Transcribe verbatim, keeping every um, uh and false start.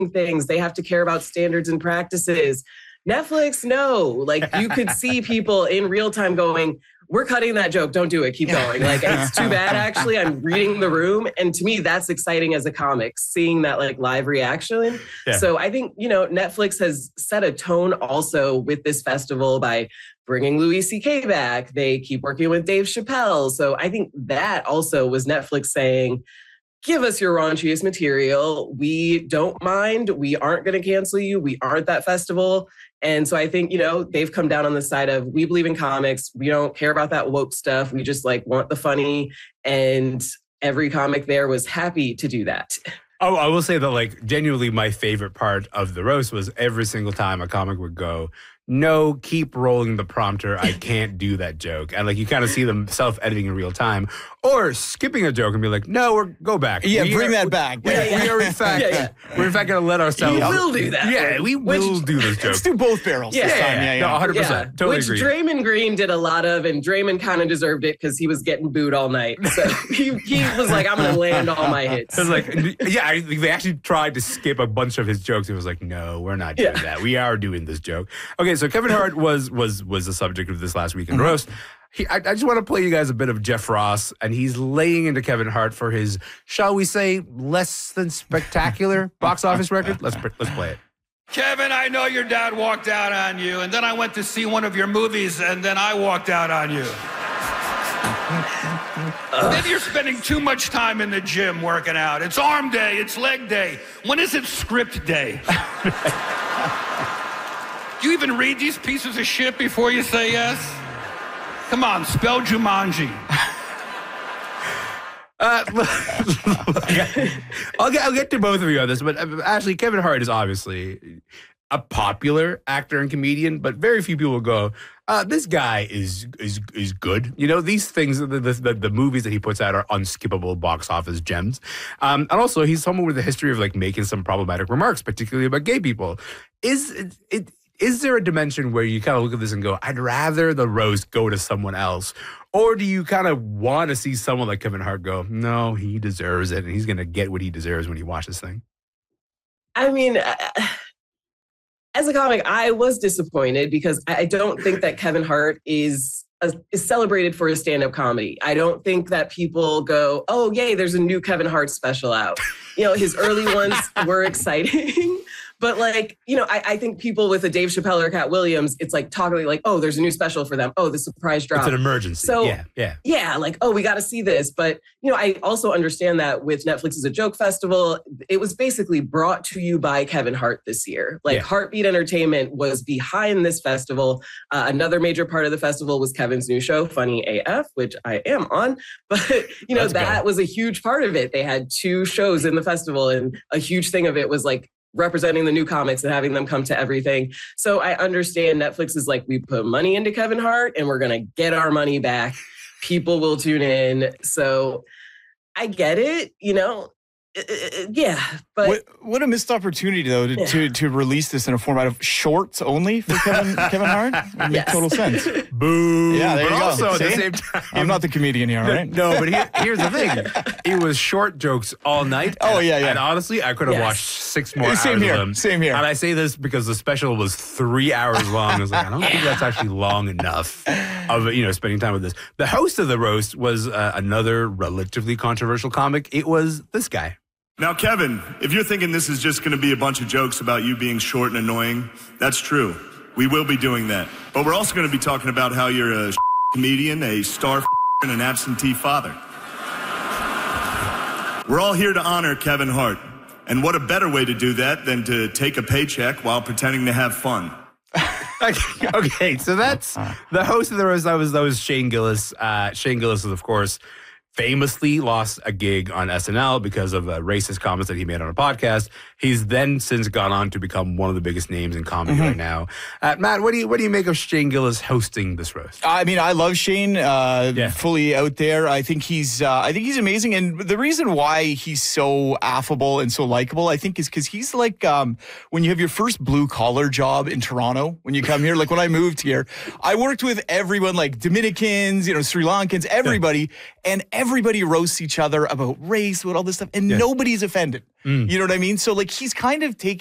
things. They have to care about standards and practices. Netflix, no. Like, you could see people in real time going, we're cutting that joke. Don't do it. Keep going. Like, it's too bad, actually. I'm reading the room. And to me, that's exciting as a comic, seeing that like live reaction. Yeah. So I think, you know, Netflix has set a tone also with this festival by bringing Louis C K back. They keep working with Dave Chappelle. So I think that also was Netflix saying, give us your raunchiest material. We don't mind. We aren't going to cancel you. We aren't that festival. And so I think, you know, they've come down on the side of, we believe in comics. We don't care about that woke stuff. We just like want the funny. And every comic there was happy to do that. Oh, I will say that, like, genuinely my favorite part of the roast was every single time a comic would go, no, keep rolling the prompter. I can't do that joke. And like, you kind of see them self-editing in real time, or skipping a joke and be like, no, we're go back. Yeah, we bring are, that back. We, Yeah. we are in fact, yeah, yeah. we're in fact going to let ourselves. You will do that. Yeah, we Which, will do this joke. Let's do both barrels yeah, this yeah, time. yeah, Yeah, yeah. No, one hundred percent. Yeah. Totally Which agree. Draymond Green did a lot of, and Draymond kind of deserved it because he was getting booed all night. So he, he was like, I'm going to land all my hits. It was like, yeah, I, they actually tried to skip a bunch of his jokes. It was like, no, we're not doing yeah. that. We are doing this joke. Okay, so Kevin Hart was was was the subject of this last weekend mm-hmm. roast. He, I, I just want to play you guys a bit of Jeff Ross, and he's laying into Kevin Hart for his, shall we say, less than spectacular box office record. Let's let's play it. Kevin, I know your dad walked out on you, and then I went to see one of your movies, and then I walked out on you. Uh. Maybe you're spending too much time in the gym working out. It's arm day, it's leg day. When is it script day? Do you even read these pieces of shit before you say yes? Come on, spell Jumanji. Uh, I'll, get, I'll get to both of you on this, but uh, actually, Kevin Hart is obviously a popular actor and comedian, but very few people go, uh, this guy is is is good. You know, these things, the, the, the movies that he puts out are unskippable box office gems. Um, and also, he's someone with a history of like making some problematic remarks, particularly about gay people. Is it, it Is there a dimension where you kind of look at this and go, I'd rather the roast go to someone else? Or do you kind of want to see someone like Kevin Hart go, no, he deserves it, and he's going to get what he deserves when he watches this thing? I mean, uh, as a comic, I was disappointed because I don't think that Kevin Hart is, uh, is celebrated for his stand-up comedy. I don't think that people go, oh, yay, there's a new Kevin Hart special out. You know, his early ones were exciting. But like, you know, I, I think people with a Dave Chappelle or Cat Williams, it's like talking like, oh, there's a new special for them. Oh, the surprise drop. It's an emergency. So yeah, yeah. Yeah, like, oh, we got to see this. But, you know, I also understand that with Netflix as a joke festival, it was basically brought to you by Kevin Hart this year. Like yeah. Heartbeat Entertainment was behind this festival. Uh, another major part of the festival was Kevin's new show, Funny A F, which I am on. But, you know, Let's that go. was a huge part of it. They had two shows in the festival, and a huge thing of it was like, representing the new comics and having them come to everything. So I understand Netflix is like, we put money into Kevin Hart and we're going to get our money back. People will tune in. So I get it, you know, uh, yeah. But what, what a missed opportunity, though, to, yeah. to to release this in a format of shorts only for Kevin Kevin Hart. It makes yes. total sense. Boo. Yeah, there but you also go. at See? the same time, I'm not the comedian here, right? No, but here, here's the thing. It was short jokes all night. Oh, and, yeah, yeah. And honestly, I could have yes. watched six more Same hours here. of them. Same here. And I say this because the special was three hours long. I was like, I don't think that's actually long enough of, you know, spending time with this. The host of the roast was uh, another relatively controversial comic. It was this guy. Now, Kevin, if you're thinking this is just going to be a bunch of jokes about you being short and annoying, that's true. We will be doing that. But we're also going to be talking about how you're a comedian, a star and an absentee father. We're all here to honor Kevin Hart. And what a better way to do that than to take a paycheck while pretending to have fun. Okay, so that's the host of the roast. That was, that was Shane Gillis. Uh, Shane Gillis is, of course, famously lost a gig on S N L because of uh, racist comments that he made on a podcast. He's then since gone on to become one of the biggest names in comedy mm-hmm. right now. Uh, Matt, what do you what do you make of Shane Gillis hosting this roast? I mean, I love Shane. Uh, yeah. Fully out there. I think he's uh, I think he's amazing, and the reason why he's so affable and so likable, I think, is because he's like um, when you have your first blue collar job in Toronto. When you come here, like when I moved here, I worked with everyone, like Dominicans, you know, Sri Lankans, everybody. and everybody roasts each other about race, about all this stuff, and Yeah. nobody's offended. Mm. You know what I mean? So like he's kind of taking